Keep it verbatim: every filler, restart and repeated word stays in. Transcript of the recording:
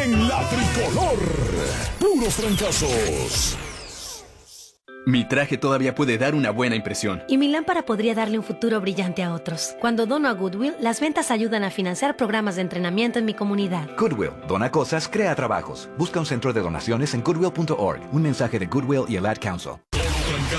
en la tricolor. Puros fracasos. Mi traje todavía puede dar una buena impresión. Y mi lámpara podría darle un futuro brillante a otros. Cuando dono a Goodwill, las ventas ayudan a financiar programas de entrenamiento en mi comunidad. Goodwill, dona cosas, crea trabajos. Busca un centro de donaciones en goodwill punto org. Un mensaje de Goodwill y el Ad Council.